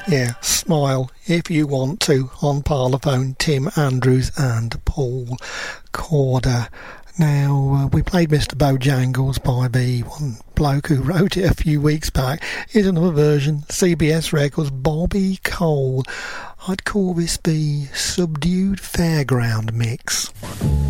Yeah, smile if you want to on Parlophone, Tim Andrews and Paul Corder. Now, we played Mr. Bojangles by the one bloke who wrote it a few weeks back. Here's another version, CBS Records, Bobby Cole. I'd call this the Subdued Fairground mix.